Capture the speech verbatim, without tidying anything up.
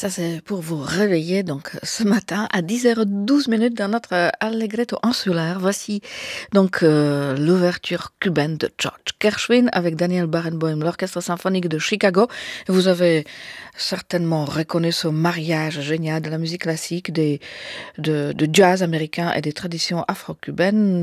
Ça, c'est pour vous réveiller donc ce matin à dix heures douze minutes dans notre euh, Allegretto insulaire. Voici donc euh, l'ouverture cubaine de George Gershwin avec Daniel Barenboim, l'Orchestre symphonique de Chicago. Vous avez certainement reconnu ce mariage génial de la musique classique, des, de, de jazz américain et des traditions afro-cubaines.